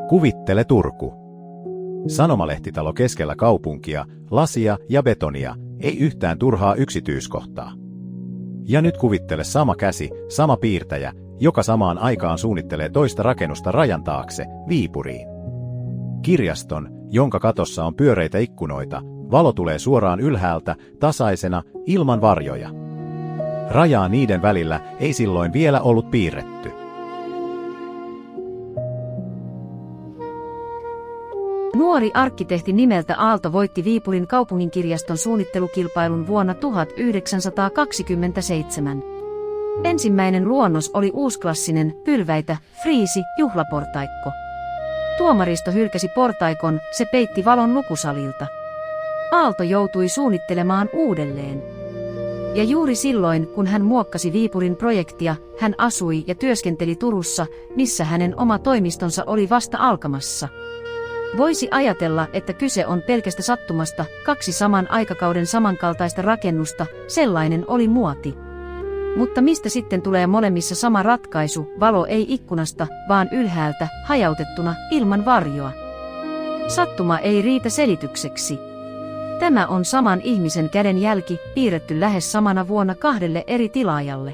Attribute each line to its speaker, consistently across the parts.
Speaker 1: Kuvittele Turku. Sanomalehtitalo keskellä kaupunkia, lasia ja betonia, ei yhtään turhaa yksityiskohtaa. Ja nyt kuvittele sama käsi, sama piirtäjä, joka samaan aikaan suunnittelee toista rakennusta rajan taakse, Viipuriin. Kirjaston, jonka katossa on pyöreitä ikkunoita, valo tulee suoraan ylhäältä, tasaisena, ilman varjoja. Rajaa niiden välillä ei silloin vielä ollut piirretty.
Speaker 2: Nuori arkkitehti nimeltä Aalto voitti Viipurin kaupunginkirjaston suunnittelukilpailun vuonna 1927. Ensimmäinen luonnos oli uusklassinen, pylväitä, friisi, juhlaportaikko. Tuomaristo hylkäsi portaikon, se peitti valon lukusalilta. Aalto joutui suunnittelemaan uudelleen. Ja juuri silloin, kun hän muokkasi Viipurin projektia, hän asui ja työskenteli Turussa, missä hänen oma toimistonsa oli vasta alkamassa. Voisi ajatella, että kyse on pelkästä sattumasta, kaksi saman aikakauden samankaltaista rakennusta, sellainen oli muoti. Mutta mistä sitten tulee molemmissa sama ratkaisu, valo ei ikkunasta, vaan ylhäältä, hajautettuna, ilman varjoa? Sattuma ei riitä selitykseksi. Tämä on saman ihmisen kädenjälki, piirretty lähes samana vuonna kahdelle eri tilaajalle.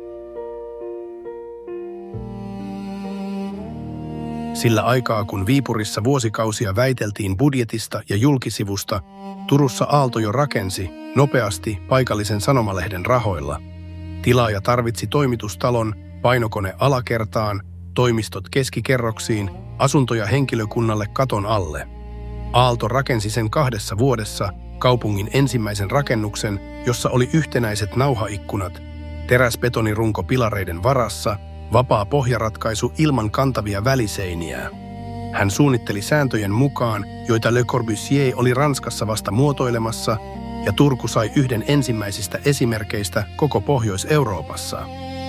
Speaker 3: Sillä aikaa kun Viipurissa vuosikausia väiteltiin budjetista ja julkisivusta, Turussa Aalto jo rakensi, nopeasti, paikallisen sanomalehden rahoilla. Tilaaja tarvitsi toimitustalon, painokone alakertaan, toimistot keskikerroksiin, asuntoja henkilökunnalle katon alle. Aalto rakensi sen 2 vuodessa, kaupungin ensimmäisen rakennuksen, jossa oli yhtenäiset nauhaikkunat, teräsbetonirunko pilareiden varassa, vapaa pohjaratkaisu ilman kantavia väliseiniä. Hän suunnitteli sääntöjen mukaan, joita Le Corbusier oli Ranskassa vasta muotoilemassa, ja Turku sai yhden ensimmäisistä esimerkkeistä koko Pohjois-Euroopassa.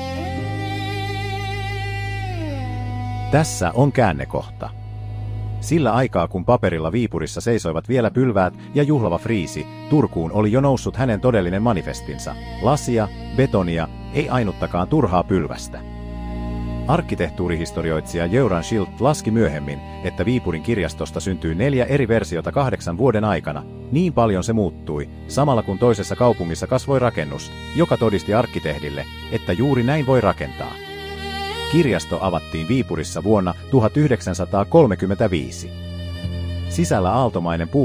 Speaker 1: Tässä on käännekohta. Sillä aikaa kun paperilla Viipurissa seisoivat vielä pylväät ja juhlava friisi, Turkuun oli jo noussut hänen todellinen manifestinsa. Lasia, betonia, ei ainuttakaan turhaa pylvästä. Arkkitehtuurihistorioitsija Göran Schilt laski myöhemmin, että Viipurin kirjastosta syntyi 4 eri versiota 8 vuoden aikana. Niin paljon se muuttui, samalla kun toisessa kaupungissa kasvoi rakennus, joka todisti arkkitehdille, että juuri näin voi rakentaa. Kirjasto avattiin Viipurissa vuonna 1935. Sisällä aaltomainen